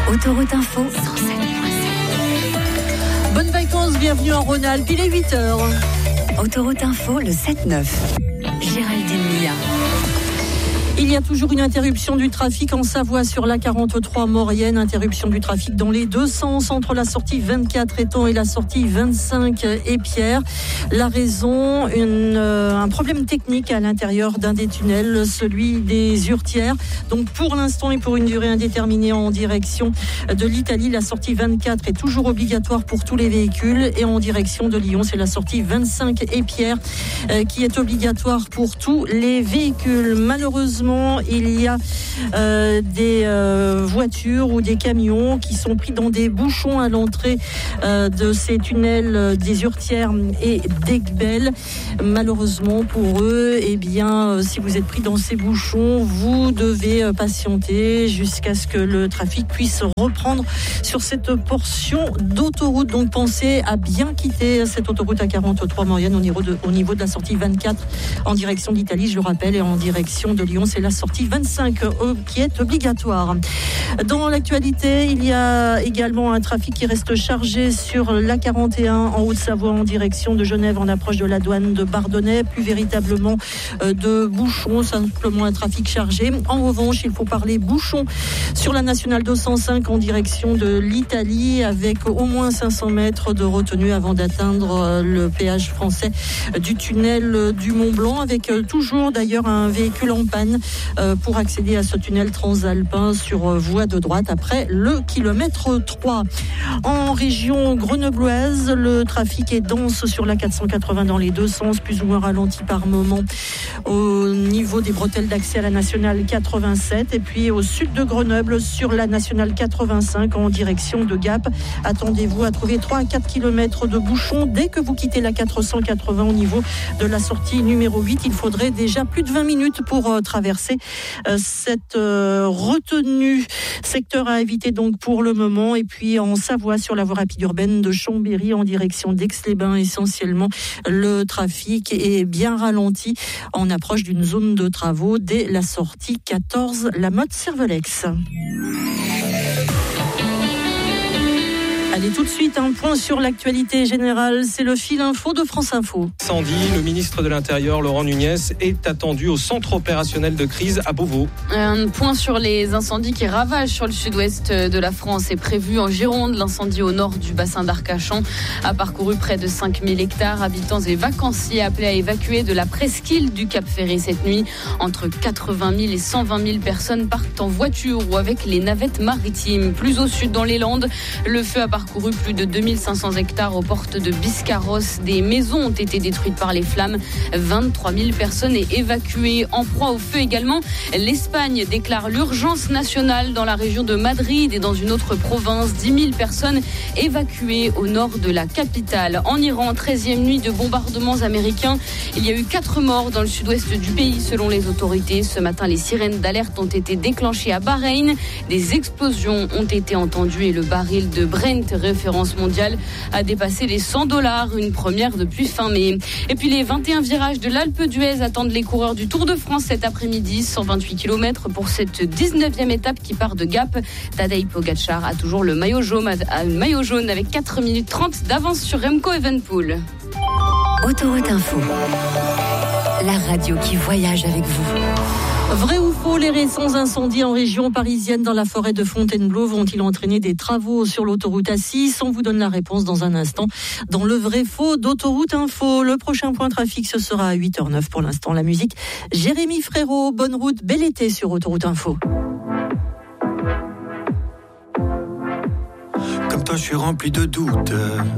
Autoroute Info 107.7. Bonnes vacances, bienvenue en Rhône-Alpes, il est 8h. Autoroute Info, le 7-9. Géraldine Mia. Il y a toujours une interruption du trafic en Savoie sur la 43 Maurienne. Interruption du trafic dans les deux sens entre la sortie 24 Étang et la sortie 25 Épierre. La raison, un problème technique à l'intérieur d'un des tunnels, celui des Hurtières. Donc pour l'instant et pour une durée indéterminée en direction de l'Italie, la sortie 24 est toujours obligatoire pour tous les véhicules. Et en direction de Lyon, c'est la sortie 25 Épierre qui est obligatoire pour tous les véhicules. Malheureusement, il y a des voitures ou des camions qui sont pris dans des bouchons à l'entrée de ces tunnels des Hurtières et d'Aiguebelle. Malheureusement pour eux, si vous êtes pris dans ces bouchons, vous devez patienter jusqu'à ce que le trafic puisse reprendre sur cette portion d'autoroute. Donc pensez à bien quitter cette autoroute à 43 Maurienne au niveau de la sortie 24 en direction d'Italie, je le rappelle, et en direction de Lyon, c'est la sortie 25 qui est obligatoire. Dans l'actualité, il y a également un trafic qui reste chargé sur la 41 en Haute-Savoie en direction de Genève en approche de la douane de Bardonnay. Plus véritablement de bouchons, simplement un trafic chargé. En revanche, il faut parler bouchons sur la nationale 205 en direction de l'Italie avec au moins 500 mètres de retenue avant d'atteindre le péage français du tunnel du Mont-Blanc avec toujours d'ailleurs un véhicule en panne pour accéder à ce tunnel transalpin sur voie de droite après le kilomètre 3. En région grenobloise, le trafic est dense sur la 480 dans les deux sens, plus ou moins ralenti par moment au niveau des bretelles d'accès à la nationale 87 et puis au sud de Grenoble sur la nationale 85 en direction de Gap. Attendez-vous à trouver 3 à 4 km de bouchons dès que vous quittez la 480 au niveau de la sortie numéro 8. Il faudrait déjà plus de 20 minutes pour traverser cette retenue. Secteur à éviter donc pour le moment. Et puis en Savoie sur la voie rapide urbaine de Chambéry en direction d'Aix-les-Bains, essentiellement le trafic est bien ralenti en approche d'une zone de travaux dès la sortie 14 La Motte-Cervelex. Allez, tout de suite, un point sur l'actualité générale. C'est le fil info de France Info. Incendie, le ministre de l'Intérieur, Laurent Nunez, est attendu au centre opérationnel de crise à Beauvau. Un point sur les incendies qui ravagent sur le sud-ouest de la France est prévu en Gironde. L'incendie au nord du bassin d'Arcachon a parcouru près de 5000 hectares. Habitants et vacanciers appelés à évacuer de la presqu'île du Cap-Ferré cette nuit. Entre 80 000 et 120 000 personnes partent en voiture ou avec les navettes maritimes. Plus au sud, dans les Landes, le feu a parcouru plus de 2500 hectares aux portes de Biscarrosse. Des maisons ont été détruites par les flammes. 23 000 personnes évacuées. En proie au feu également, l'Espagne déclare l'urgence nationale dans la région de Madrid et dans une autre province. 10 000 personnes évacuées au nord de la capitale. En Iran, 13e nuit de bombardements américains. Il y a eu 4 morts dans le sud-ouest du pays selon les autorités. Ce matin, les sirènes d'alerte ont été déclenchées à Bahreïn. Des explosions ont été entendues et le baril de Brent, référence mondiale, a dépassé les $100, une première depuis fin mai. Et puis les 21 virages de l'Alpe d'Huez attendent les coureurs du Tour de France cet après-midi, 128 km pour cette 19e étape qui part de Gap. Tadej Pogačar a toujours le maillot jaune avec 4 minutes 30 d'avance sur Remco Evenepoel. Autoroute Info, la radio qui voyage avec vous. Vrai ou faux, les récents incendies en région parisienne dans la forêt de Fontainebleau vont-ils entraîner des travaux sur l'autoroute A6 ? On vous donne la réponse dans un instant dans le vrai-faux d'Autoroute Info. Le prochain point trafic, ce sera à 8h09 pour l'instant. La musique, Jérémy Frérot, bonne route, bel été sur Autoroute Info. Comme toi, je suis rempli de doutes.